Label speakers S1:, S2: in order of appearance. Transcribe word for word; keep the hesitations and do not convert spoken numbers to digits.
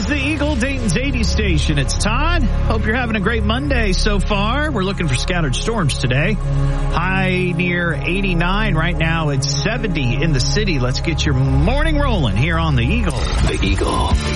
S1: is the Eagle, Dayton's eighty station. It's Todd. Hope you're having a great Monday so far. We're looking for scattered storms today. High near eighty-nine. Right now it's seventy in the city. Let's get your morning rolling here on the Eagle.
S2: The Eagle.